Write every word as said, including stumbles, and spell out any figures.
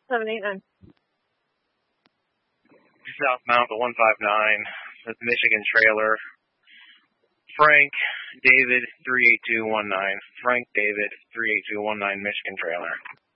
seven eight nine. Southmount to one five nine with Michigan trailer. Frank David three eight two one nine. Frank David three eight two one nine Michigan trailer.